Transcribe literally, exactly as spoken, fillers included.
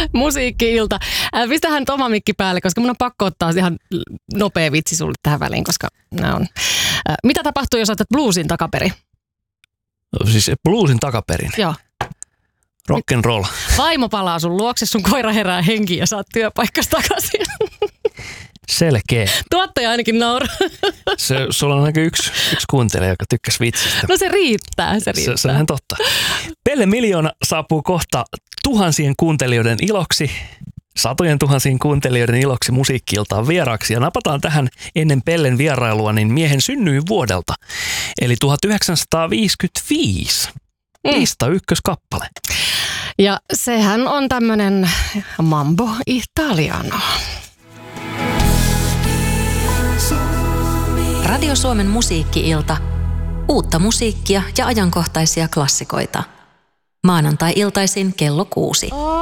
Musiikki-ilta. Äh, pistähän nyt oma mikki päälle, koska mun on pakko ottaa ihan nopea vitsi sulle tähän väliin, koska nämä on. Äh, mitä tapahtuu, jos otat bluesin takaperin? No, siis bluesin takaperin? Joo. Rock and roll. Vaimo palaa sun luokse, sun koira herää henkiin ja saat työpaikkas takaisin. Selkeä. Tuottaja ainakin nauraa. Se, sulla on ainakin yksi, yksi kuuntelija, joka tykkäsi vitsistä. No se riittää, se riittää. Se, se on ihan totta. Pelle Miljoona saapuu kohta tuhansien kuuntelijoiden iloksi, satojen tuhansien kuuntelijoiden iloksi Musiikki-iltaan vieraaksi. Ja napataan tähän ennen Pellen vierailua niin miehen synnyin vuodelta, eli tuhatyhdeksänsataaviisikymmentäviisi. Mm. Lista ykköskappale. Ja sehän on tämmönen Mambo Italiano. Radio Suomen Musiikki-ilta. Uutta musiikkia ja ajankohtaisia klassikoita. Maanantai-iltaisin kello kuusi.